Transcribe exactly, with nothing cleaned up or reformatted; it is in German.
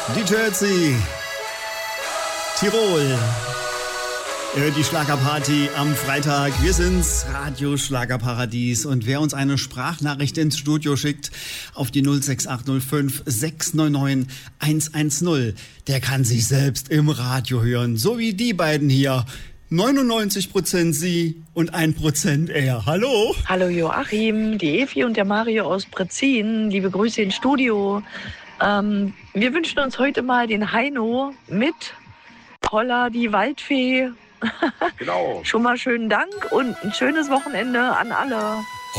Die Jersey, Tirol, äh, die Schlagerparty am Freitag. Wir sind's, Radio Schlagerparadies. Und wer uns eine Sprachnachricht ins Studio schickt auf die null sechs acht null fünf sechs neun neun eins eins null, der kann sich selbst im Radio hören. So wie die beiden hier. neunundneunzig Prozent sie und ein Prozent er. Hallo? Hallo Joachim, die Evi und der Mario aus Brezin. Liebe Grüße ins Studio. Ähm, wir wünschen uns heute mal den Heino mit Holla die Waldfee. Genau. Schon mal schönen Dank und ein schönes Wochenende an alle.